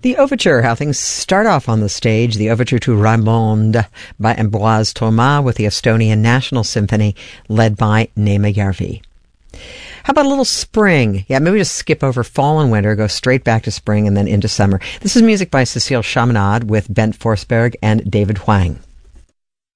The Overture, how things start off on the stage. The Overture to Raymonde by Ambroise Thomas with the Estonian National Symphony led by Neeme Järvi. How about a little spring? Yeah, maybe just skip over fall and winter, go straight back to spring and then into summer. This is music by Cécile Chaminade with Bent Forsberg and David Hwang.